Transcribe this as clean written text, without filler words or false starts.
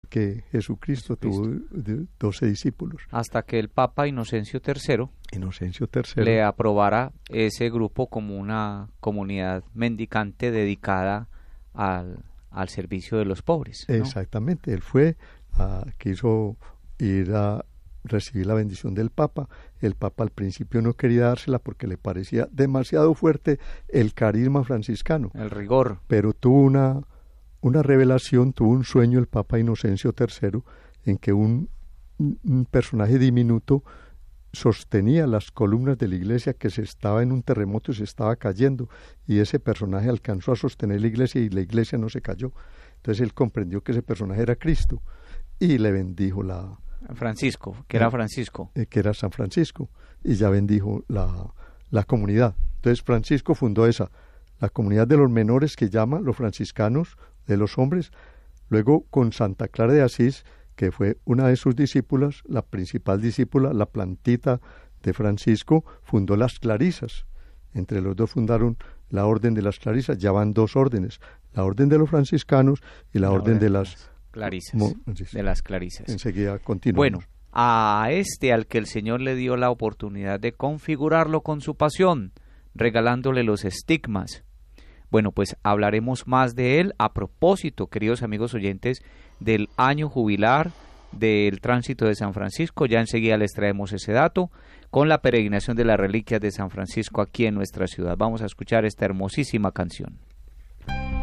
que Jesucristo tuvo 12 discípulos. Hasta que el Papa Inocencio III III le aprobara ese grupo como una comunidad mendicante dedicada al servicio de los pobres, ¿no? Exactamente, él quiso ir a recibir la bendición del Papa. El Papa al principio no quería dársela porque le parecía demasiado fuerte el carisma franciscano, el rigor, pero tuvo una revelación, tuvo un sueño el Papa Inocencio III en que un personaje diminuto sostenía las columnas de la iglesia, que se estaba en un terremoto y se estaba cayendo, y ese personaje alcanzó a sostener la iglesia y la iglesia no se cayó. Entonces él comprendió que ese personaje era Cristo y le bendijo Francisco, que era Francisco. Que era San Francisco, y ya bendijo la comunidad. Entonces Francisco fundó la comunidad de los menores, que llaman los franciscanos de los hombres. Luego con Santa Clara de Asís, que fue una de sus discípulas, la principal discípula, la plantita de Francisco, fundó las Clarisas. Entre los dos fundaron la Orden de las Clarisas. Ya van 2 órdenes, la Orden de los franciscanos y la Orden de las Clarisas. De las Clarisas. Enseguida continuamos. Bueno, a al que el Señor le dio la oportunidad de configurarlo con su pasión, regalándole los estigmas. Bueno, pues hablaremos más de él a propósito, queridos amigos oyentes, del año jubilar del tránsito de San Francisco. Ya enseguida les traemos ese dato, con la peregrinación de las reliquias de San Francisco aquí en nuestra ciudad. Vamos a escuchar esta hermosísima canción.